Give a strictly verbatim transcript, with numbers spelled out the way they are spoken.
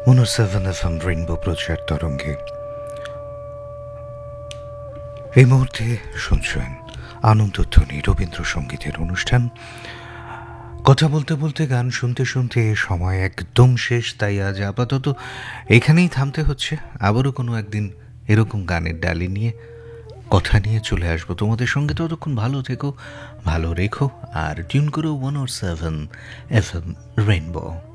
মনো seven F M rainbow প্রচার তরঙ্গে এই মুহূর্তে শুনছেন আনন্দধ্বনি রবীন্দ্রসঙ্গীতের অনুষ্ঠান। কথা বলতে বলতে গান শুনতে শুনতে সময় একদম শেষ, তাই আজ আপাতত এখানেই থামতে হচ্ছে। আবারও কোনো একদিন এরকম গানের ডালি নিয়ে কথা নিয়ে চলে আসবো তোমাদের সঙ্গে। ততক্ষণ ভালো থেকো, ভালো রেখো, আর টিউন করো ওয়ান ওর সেভেন এফ এম রেইনবো।